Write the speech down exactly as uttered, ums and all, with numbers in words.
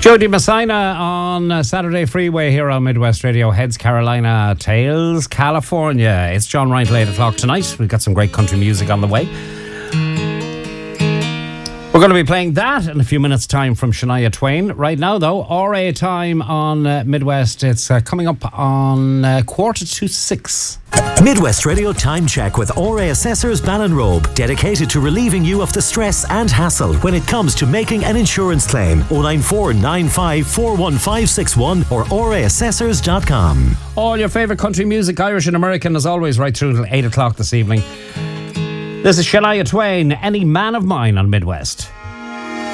Jody Messina on uh, Saturday Freeway here on Midwest Radio. Heads Carolina, tails California. It's John Ryan till eight o'clock tonight. We've got some great country music on the way. We're going to be playing that in a few minutes' time from Shania Twain. Right now, though, R A time on uh, Midwest. It's uh, coming up on uh, quarter to six. Midwest Radio Time Check with R A Assessors Ballinrobe, dedicated to relieving you of the stress and hassle when it comes to making an insurance claim. oh nine four nine five four one five six one or r a assessors dot com. All your favourite country music, Irish and American, as always, right through till eight o'clock this evening. This is Shania Twain, Any Man of Mine on Midwest.